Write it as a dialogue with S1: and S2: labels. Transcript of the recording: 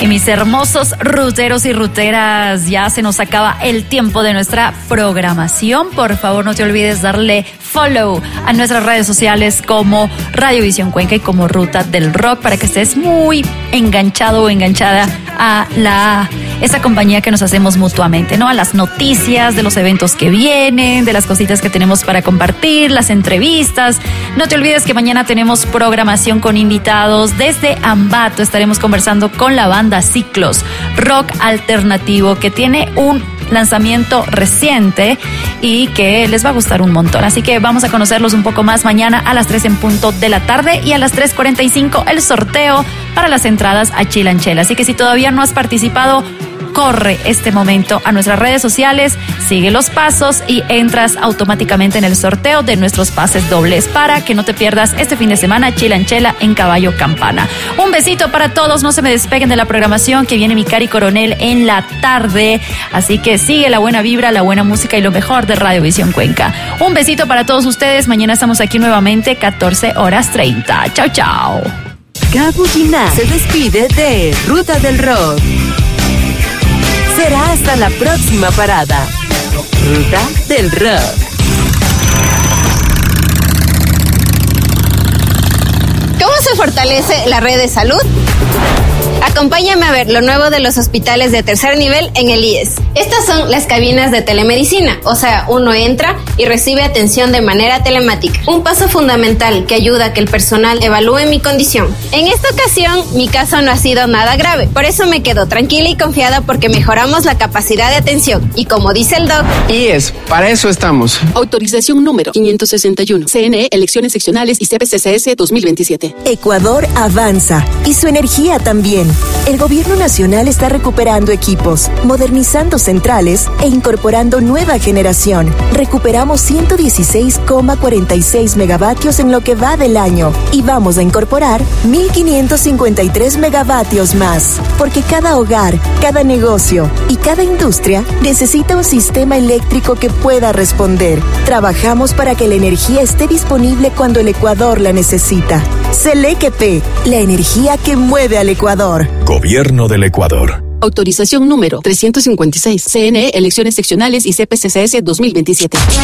S1: Y mis hermosos ruteros y ruteras, ya se nos acaba el tiempo de nuestra programación. Por favor, no te olvides darle follow a nuestras redes sociales como Radiovisión Cuenca y como Ruta del Rock para que estés muy enganchado o enganchada a esa compañía que nos hacemos mutuamente, ¿no? A las noticias de los eventos que vienen, de las cositas que tenemos para compartir, las entrevistas. No te olvides que mañana tenemos programación con invitados. Desde Ambato estaremos conversando con la banda Ciclos, rock alternativo, que tiene un lanzamiento reciente y que les va a gustar un montón. Así que vamos a conocerlos un poco más mañana a las 3 en punto de la tarde y a las 3:45 el sorteo para las entradas a Chilanchela. Así que si todavía no has participado, corre este momento a nuestras redes sociales, sigue los pasos y entras automáticamente en el sorteo de nuestros pases dobles para que no te pierdas este fin de semana Chilanchela en Caballo Campana. Un besito para todos, no se me despeguen de la programación que viene mi Cari Coronel en la tarde, así que sigue la buena vibra, la buena música y lo mejor de Radiovisión Cuenca. Un besito para todos ustedes, mañana estamos aquí nuevamente 14:30. Chao, chao.
S2: Gabo Guiná se despide de Ruta del Rock. Será hasta la próxima parada. Ruta del Rock.
S3: ¿Cómo se fortalece la red de salud? Acompáñame a ver lo nuevo de los hospitales de tercer nivel en el IES. Estas son las cabinas de telemedicina, o sea, uno entra y recibe atención de manera telemática. Un paso fundamental que ayuda a que el personal evalúe mi condición. En esta ocasión, mi caso no ha sido nada grave, por eso me quedo tranquila y confiada porque mejoramos la capacidad de atención. Y como dice el doc,
S4: IES, para eso estamos.
S5: Autorización número 561. CNE, elecciones seccionales y CPCCS 2027.
S6: Ecuador avanza y su energía también. El gobierno nacional está recuperando equipos, modernizando centrales e incorporando nueva generación. Recuperamos 116,46 megavatios en lo que va del año y vamos a incorporar 1.553 megavatios más. Porque cada hogar, cada negocio y cada industria necesita un sistema eléctrico que pueda responder. Trabajamos para que la energía esté disponible cuando el Ecuador la necesita. Selequep, la energía que mueve al Ecuador.
S7: Gobierno del Ecuador.
S5: Autorización número 356. CNE, elecciones seccionales y CPCCS 2027.